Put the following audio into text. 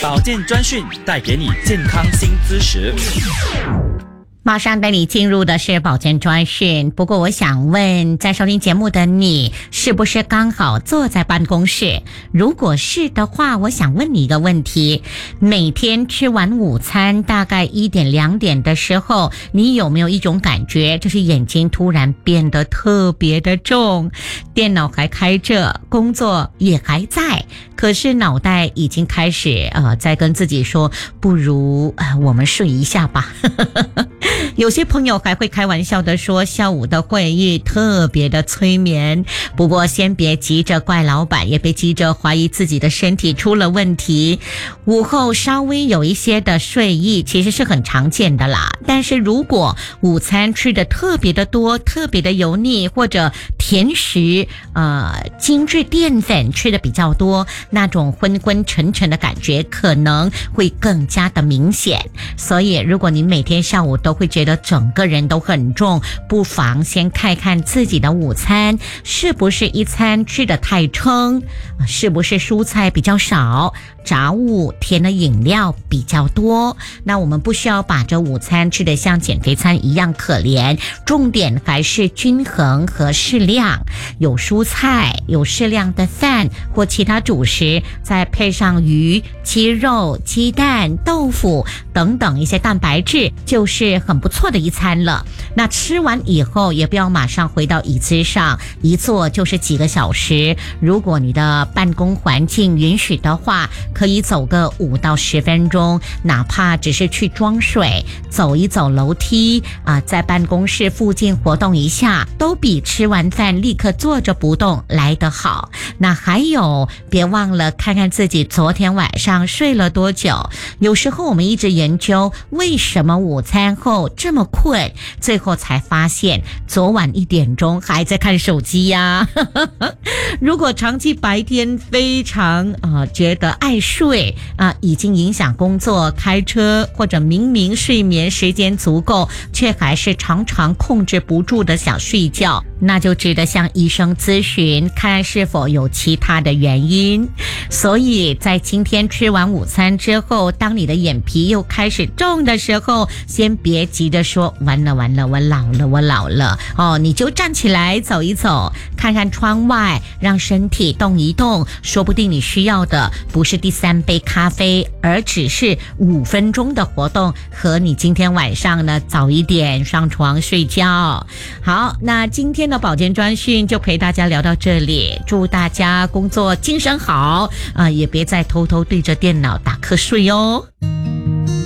保健专讯带给你健康新知识。 马上带你进入的是保健专讯。不过我想问，在收听节目的你，是不是刚好坐在办公室？如果是的话，我想问你一个问题：每天吃完午餐，大概1点2点的时候，你有没有一种感觉，就是眼睛突然变得特别的重，电脑还开着，工作也还在，可是脑袋已经开始在跟自己说，不如我们睡一下吧。有些朋友还会开玩笑的说，下午的会议特别的催眠。不过先别急着怪老板，也别急着怀疑自己的身体出了问题。午后稍微有一些的睡意其实是很常见的啦，但是如果午餐吃的特别的多，特别的油腻，或者甜食精致淀粉吃的比较多，那种昏昏沉沉的感觉可能会更加的明显。所以如果你每天下午都会觉得整个人都很重，不妨先看看自己的午餐是不是一餐吃得太撑，是不是蔬菜比较少，杂物甜的饮料比较多。那我们不需要把这午餐吃得像减肥餐一样可怜，重点还是均衡和适量，有蔬菜，有适量的饭或其他主食，再配上鱼、鸡肉、鸡蛋、豆腐等等一些蛋白质，就是很不错的一餐了。那吃完以后也不要马上回到椅子上，一坐就是几个小时。如果你的办公环境允许的话，可以走个5到10分钟，哪怕只是去装水，走一走楼梯在办公室附近活动一下，都比吃完饭立刻坐着不动来得好。那还有，别忘了看看自己昨天晚上睡了多久。有时候我们一直研究为什么午餐后这么困，最后才发现昨晚1点钟还在看手机呀。如果长期白天非常觉得爱睡已经影响工作、开车，或者明明睡眠时间足够，却还是常常控制不住的想睡觉，那就值得向医生咨询，看是否有其他的原因。所以在今天吃完午餐之后，当你的眼皮又开始重的时候，先别急着说完了，我老了你就站起来走一走，看看窗外，让身体动一动，说不定你需要的不是第3杯咖啡，而只是5分钟的活动，和你今天晚上呢早一点上床睡觉。好，那今天的保健专讯就陪大家聊到这里，祝大家工作精神好也别再偷偷对着电脑打瞌睡哦。